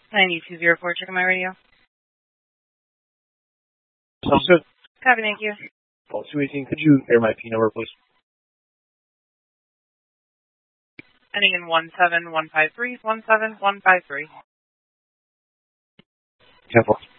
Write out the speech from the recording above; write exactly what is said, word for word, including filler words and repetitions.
ninety-two oh four, checking my radio. Sounds good. Copy, thank you. Call two eighteen, could you air my P number, please? Ending in one seven one five three, one seven one five three. ten four.